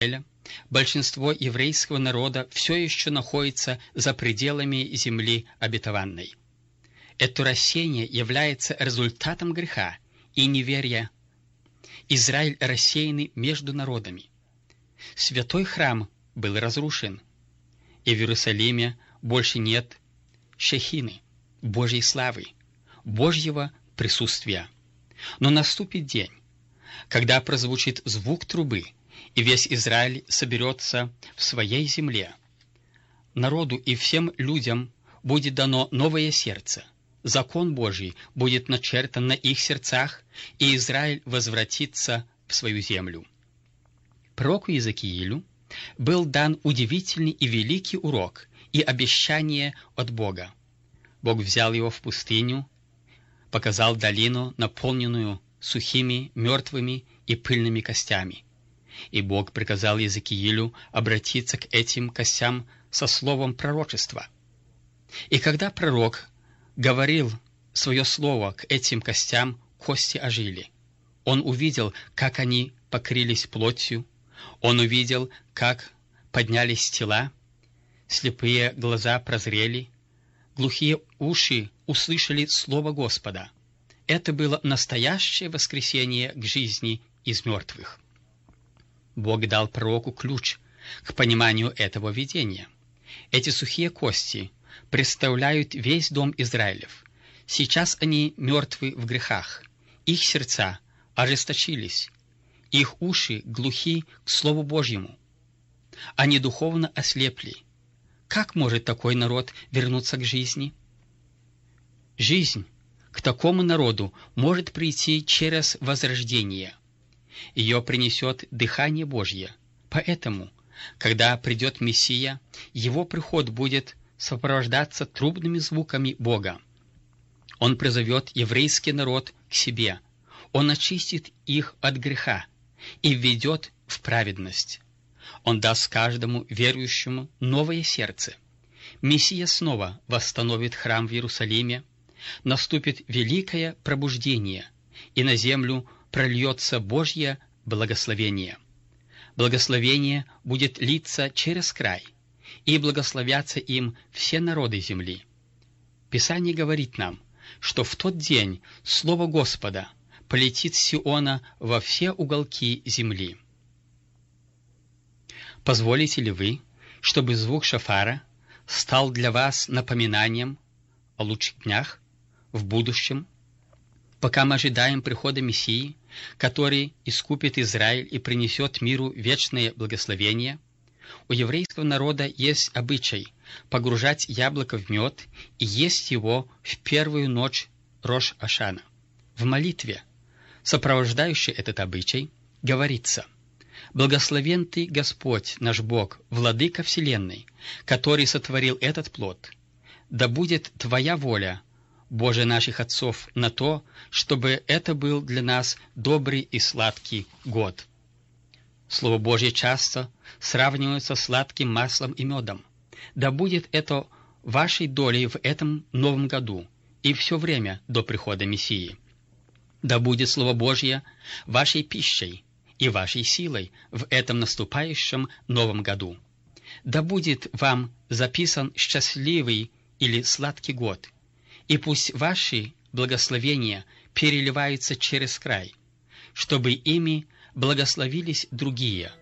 большинство еврейского народа все еще находится за пределами земли обетованной. Это рассеяние является результатом греха и неверия. Израиль рассеянный между народами. Святой храм был разрушен, и в Иерусалиме больше нет шехины, Божьей славы, Божьего присутствия. Но наступит день, когда прозвучит звук трубы, и весь Израиль соберется в своей земле. Народу и всем людям будет дано новое сердце. Закон Божий будет начертан на их сердцах, и Израиль возвратится в свою землю. Пророку Иезекиилю был дан удивительный и великий урок и обещание от Бога. Бог взял его в пустыню, показал долину, наполненную сухими, мертвыми и пыльными костями. И Бог приказал Иезекиилю обратиться к этим костям со словом пророчества. И когда пророк говорил свое слово к этим костям, кости ожили. Он увидел, как они покрылись плотью, он увидел, как поднялись тела, слепые глаза прозрели, глухие уши услышали слово Господа. Это было настоящее воскресение к жизни из мертвых. Бог дал пророку ключ к пониманию этого видения. Эти сухие кости представляют весь дом Израилев. Сейчас они мертвы в грехах, их сердца ожесточились, их уши глухи к Слову Божьему. Они духовно ослепли. Как может такой народ вернуться к жизни? Жизнь к такому народу может прийти через возрождение. Ее принесет дыхание Божье. Поэтому, когда придет Мессия, его приход будет сопровождаться трубными звуками Бога. Он призовет еврейский народ к себе. Он очистит их от греха и введет в праведность. Он даст каждому верующему новое сердце. Мессия снова восстановит храм в Иерусалиме. Наступит великое пробуждение, и на землю прольется Божье благословение. Благословение будет литься через край, и благословятся им все народы земли. Писание говорит нам, что в тот день Слово Господа полетит с Сиона во все уголки земли. Позволите ли вы, чтобы звук шофара стал для вас напоминанием о лучших днях в будущем, пока мы ожидаем прихода Мессии, который искупит Израиль и принесет миру вечное благословение? У еврейского народа есть обычай погружать яблоко в мед и есть его в первую ночь Рош-Ашана. В молитве, сопровождающей этот обычай, говорится: «Благословен Ты, Господь, наш Бог, Владыка Вселенной, который сотворил этот плод. Да будет Твоя воля, Боже наших отцов, на то, чтобы это был для нас добрый и сладкий год». Слово Божье часто сравнивается с сладким маслом и медом. Да будет это вашей долей в этом новом году и все время до прихода Мессии. Да будет Слово Божье вашей пищей и вашей силой в этом наступающем новом году. Да будет вам записан счастливый или сладкий год, и пусть ваши благословения переливаются через край, чтобы ими благословились другие,